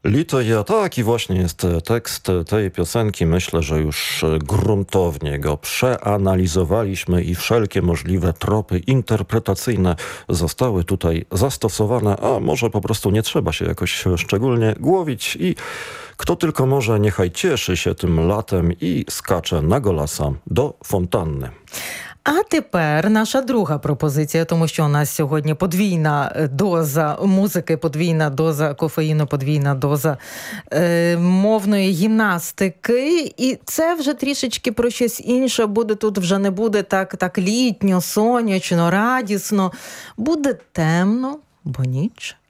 Litoja, taki właśnie jest tekst tej piosenki. Myślę, że już gruntownie go przeanalizowaliśmy i wszelkie możliwe tropy interpretacyjne zostały tutaj zastosowane, a może po prostu nie trzeba się jakoś szczególnie głowić i kto tylko może, niechaj cieszy się tym latem i skacze na golasa do fontanny. А тепер наша друга пропозиція, тому що у нас сьогодні подвійна доза музики, подвійна доза кофеїну, подвійна доза мовної гімнастики. І це вже трішечки про щось інше буде. Тут вже не буде так літньо, сонячно, радісно. Буде темно, бо ніч.